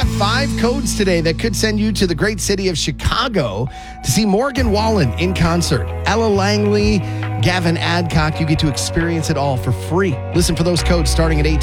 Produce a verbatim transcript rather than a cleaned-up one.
got five codes today that could send you to the great city of Chicago to see Morgan Wallen in concert. Ella Langley, Gavin Adcock. You get to experience it all for free. Listen for those codes starting at eight